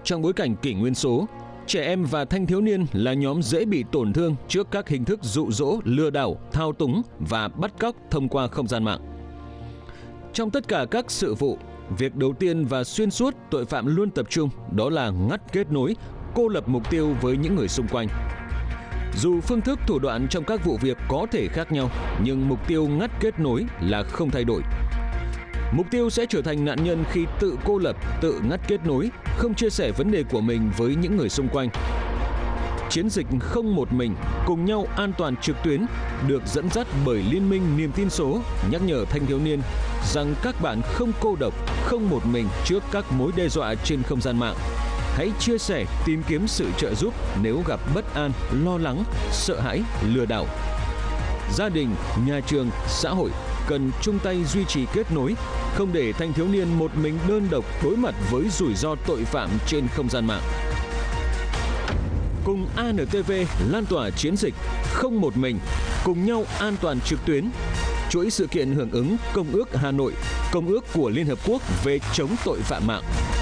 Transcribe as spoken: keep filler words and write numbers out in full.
Trong bối cảnh kỷ nguyên số, trẻ em và thanh thiếu niên là nhóm dễ bị tổn thương trước các hình thức dụ dỗ, lừa đảo, thao túng và bắt cóc thông qua không gian mạng. Trong tất cả các sự vụ, việc đầu tiên và xuyên suốt tội phạm luôn tập trung đó là ngắt kết nối, cô lập mục tiêu với những người xung quanh. Dù phương thức thủ đoạn trong các vụ việc có thể khác nhau, nhưng mục tiêu ngắt kết nối là không thay đổi. Mục tiêu sẽ trở thành nạn nhân khi tự cô lập, tự ngắt kết nối, không chia sẻ vấn đề của mình với những người xung quanh. Chiến dịch Không Một Mình, cùng nhau an toàn trực tuyến được dẫn dắt bởi Liên minh Niềm tin số, nhắc nhở thanh thiếu niên rằng các bạn không cô độc, không một mình trước các mối đe dọa trên không gian mạng. Hãy chia sẻ, tìm kiếm sự trợ giúp nếu gặp bất an, lo lắng, sợ hãi, lừa đảo. Gia đình, nhà trường, xã hội cần chung tay duy trì kết nối, không để thanh thiếu niên một mình đơn độc đối mặt với rủi ro tội phạm trên không gian mạng. Cùng a en tê vê lan tỏa chiến dịch Không Một Mình, cùng nhau an toàn trực tuyến. Chuỗi sự kiện hưởng ứng Công ước Hà Nội, Công ước của Liên Hợp Quốc về chống tội phạm mạng.